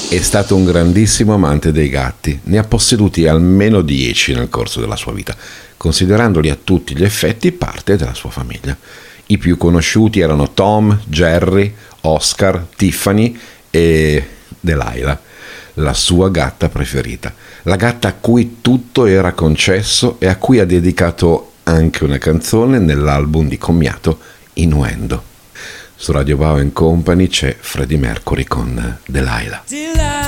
È stato un grandissimo amante dei gatti, ne ha posseduti almeno 10 nel corso della sua vita, considerandoli a tutti gli effetti parte della sua famiglia. I più conosciuti erano Tom, Jerry, Oscar, Tiffany e Delilah, la sua gatta preferita, la gatta a cui tutto era concesso e a cui ha dedicato anche una canzone nell'album di commiato Innuendo. Su Radio Wow & Company c'è Freddie Mercury con Delilah.